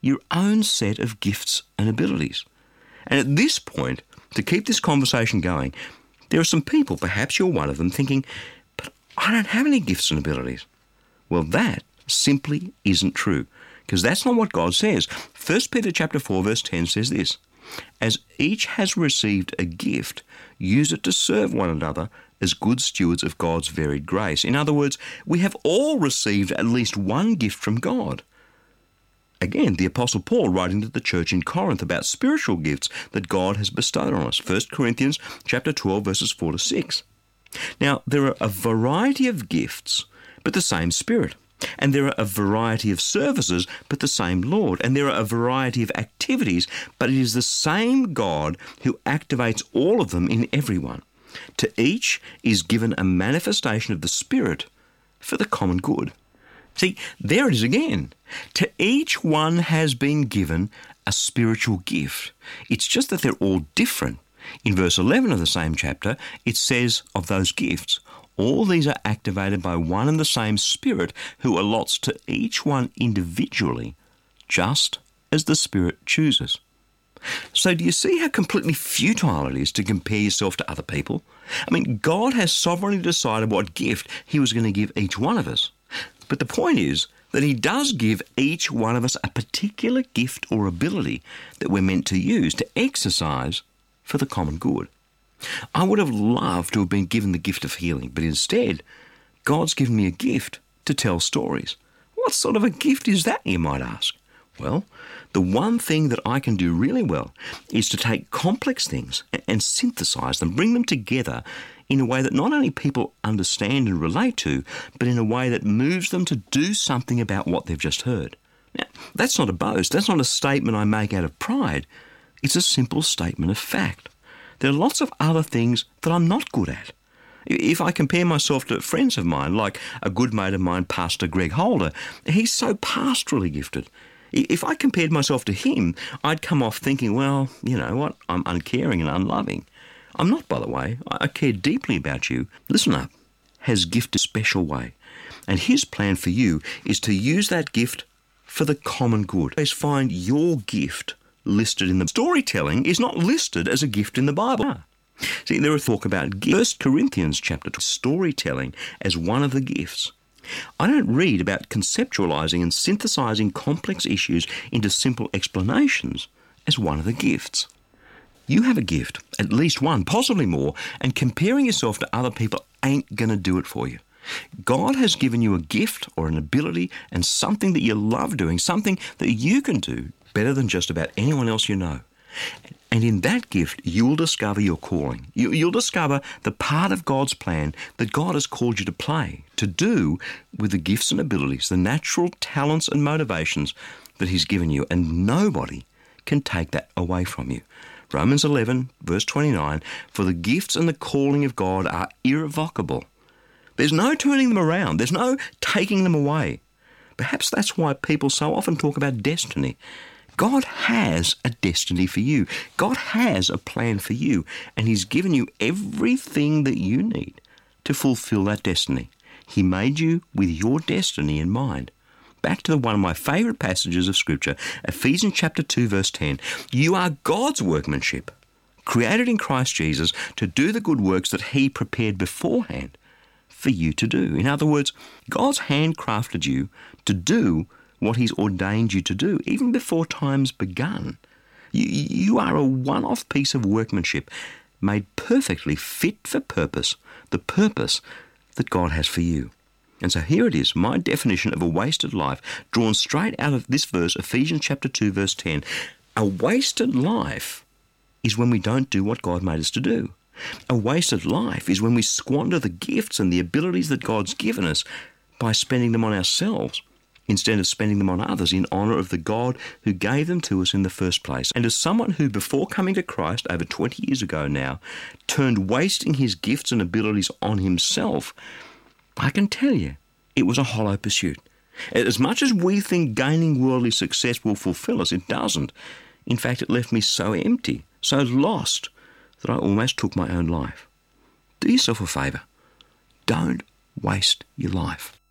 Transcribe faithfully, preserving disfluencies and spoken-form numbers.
your own set of gifts and abilities. And at this point, to keep this conversation going, there are some people, perhaps you're one of them, thinking, but I don't have any gifts and abilities. Well, that simply isn't true, because that's not what God says. First Peter chapter four, verse ten says this, "As each has received a gift, use it to serve one another as good stewards of God's varied grace." In other words, we have all received at least one gift from God. Again, the Apostle Paul writing to the church in Corinth about spiritual gifts that God has bestowed on us. First Corinthians chapter twelve, verses four to six. Now, there are a variety of gifts, but the same Spirit. And there are a variety of services, but the same Lord. And there are a variety of activities, but it is the same God who activates all of them in everyone. To each is given a manifestation of the Spirit for the common good. See, there it is again. To each one has been given a spiritual gift. It's just that they're all different. In verse eleven of the same chapter, it says of those gifts, all these are activated by one and the same Spirit who allots to each one individually, just as the Spirit chooses. So do you see how completely futile it is to compare yourself to other people? I mean, God has sovereignly decided what gift he was going to give each one of us. But the point is that he does give each one of us a particular gift or ability that we're meant to use to exercise for the common good. I would have loved to have been given the gift of healing, but instead, God's given me a gift to tell stories. What sort of a gift is that, you might ask? Well, the one thing that I can do really well is to take complex things and synthesize them, bring them together in a way that not only people understand and relate to, but in a way that moves them to do something about what they've just heard. Now, that's not a boast. That's not a statement I make out of pride. It's a simple statement of fact. There are lots of other things that I'm not good at. If I compare myself to friends of mine, like a good mate of mine, Pastor Greg Holder, he's so pastorally gifted. If I compared myself to him, I'd come off thinking, well, you know what, I'm uncaring and unloving. I'm not, by the way. I care deeply about you. Listen up. Has gifted a special way. And his plan for you is to use that gift for the common good. Always find your gift listed in the storytelling is not listed as a gift in the Bible. See, there is talk about First Corinthians chapter two, storytelling as one of the gifts. I don't read about conceptualizing and synthesizing complex issues into simple explanations as one of the gifts. You have a gift, at least one, possibly more, and comparing yourself to other people ain't going to do it for you. God has given you a gift or an ability and something that you love doing, something that you can do better than just about anyone else you know. And in that gift, you'll discover your calling. You, you'll discover the part of God's plan that God has called you to play, to do with the gifts and abilities, the natural talents and motivations that he's given you. And nobody can take that away from you. Romans eleven, verse twenty-nine, for the gifts and the calling of God are irrevocable. There's no turning them around. There's no taking them away. Perhaps that's why people so often talk about destiny. God has a destiny for you. God has a plan for you, and he's given you everything that you need to fulfill that destiny. He made you with your destiny in mind. Back to the, one of my favourite passages of Scripture, Ephesians chapter two, verse ten. You are God's workmanship, created in Christ Jesus to do the good works that he prepared beforehand for you to do. In other words, God's handcrafted you to do what he's ordained you to do, even before time's begun. You, you are a one-off piece of workmanship, made perfectly fit for purpose, the purpose that God has for you. And so here it is, my definition of a wasted life, drawn straight out of this verse, Ephesians chapter two, verse ten. A wasted life is when we don't do what God made us to do. A wasted life is when we squander the gifts and the abilities that God's given us by spending them on ourselves, instead of spending them on others in honour of the God who gave them to us in the first place. And as someone who, before coming to Christ over twenty years ago now, turned wasting his gifts and abilities on himself, I can tell you, it was a hollow pursuit. As much as we think gaining worldly success will fulfill us, it doesn't. In fact, it left me so empty, so lost, that I almost took my own life. Do yourself a favour. Don't waste your life.